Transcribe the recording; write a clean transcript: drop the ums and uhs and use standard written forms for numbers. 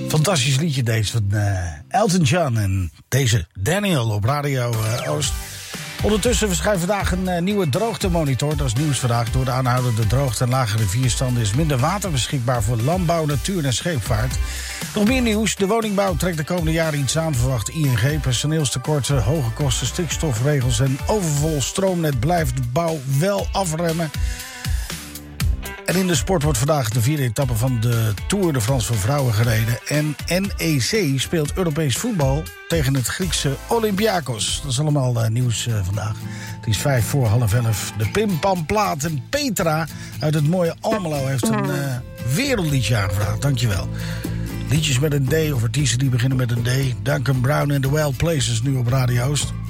Fantastisch liedje deze van Elton John en deze Daniel op Radio Oost. Ondertussen verschijnt vandaag een nieuwe droogtemonitor. Dat is nieuws vandaag. Door de aanhoudende droogte en lage rivierstanden is minder water beschikbaar voor landbouw, natuur en scheepvaart. Nog meer nieuws. De woningbouw trekt de komende jaren iets aan, verwacht ING. Personeelstekorten, hoge kosten, stikstofregels en overvol stroomnet blijft de bouw wel afremmen. En in de sport wordt vandaag de 4e etappe van de Tour de France voor vrouwen gereden. En NEC speelt Europees voetbal tegen het Griekse Olympiakos. Dat is allemaal nieuws vandaag. Het is 11:05. De Pimpamplaat en Petra uit het mooie Almelo heeft een wereldliedje aangevraagd. Dankjewel. Liedjes met een D of artiesten die beginnen met een D. Duncan Brown in The Wild Places nu op Radio Oost.